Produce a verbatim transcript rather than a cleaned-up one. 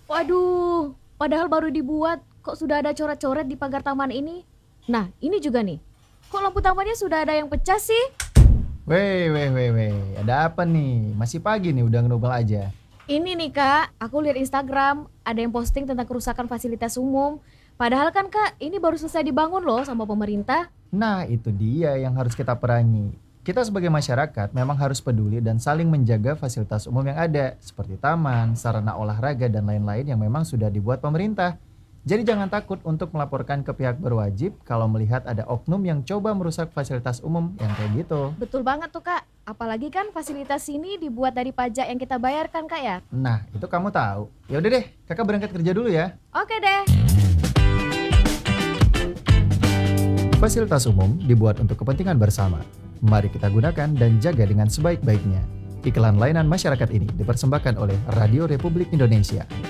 Waduh, padahal baru dibuat, kok sudah ada coret-coret di pagar taman ini? Nah, ini juga nih. Kok lampu tamannya sudah ada yang pecah sih? Weh, weh, weh, weh. Ada apa nih? Masih pagi nih, udah ngerubel aja. Ini nih Kak, aku lihat Instagram, ada yang posting tentang kerusakan fasilitas umum. Padahal kan Kak, ini baru selesai dibangun loh sama pemerintah. Nah, itu dia yang harus kita perangi. Kita sebagai masyarakat memang harus peduli dan saling menjaga fasilitas umum yang ada, seperti taman, sarana olahraga, dan lain-lain yang memang sudah dibuat pemerintah. Jadi jangan takut untuk melaporkan ke pihak berwajib kalau melihat ada oknum yang coba merusak fasilitas umum yang kayak gitu. Betul banget tuh Kak, apalagi kan fasilitas ini dibuat dari pajak yang kita bayarkan Kak ya. Nah, itu kamu tahu. Ya udah deh, kakak berangkat kerja dulu ya. Oke deh. Fasilitas umum dibuat untuk kepentingan bersama. Mari kita gunakan dan jaga dengan sebaik-baiknya. Iklan layanan masyarakat ini dipersembahkan oleh Radio Republik Indonesia.